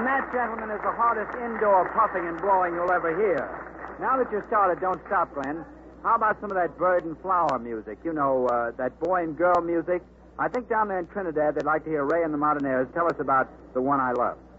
And that, gentlemen, is the hardest indoor puffing and blowing you'll ever hear. Now that you've started, don't stop, Glenn. How about some of that bird and flower music? You know, that boy and girl music? I think down there in Trinidad they'd like to hear Ray and the Martinez tell us about The One I Love.